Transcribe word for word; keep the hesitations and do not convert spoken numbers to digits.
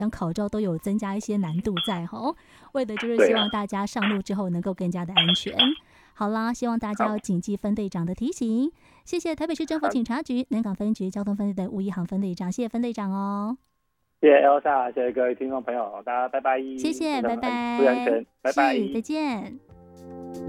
像考照都有增加一些难度在齁，为的就是希望大家上路之后能够更加的安全。好啦，希望大家要谨记分队长的提醒。谢谢台北市政府警察局南港分局交通分队的吴一航分队长，谢谢分队长哦。 谢谢 Elsa， 谢谢各位听众朋友，大家拜拜。 谢谢，拜拜。 注意安全，拜拜。 是，再见。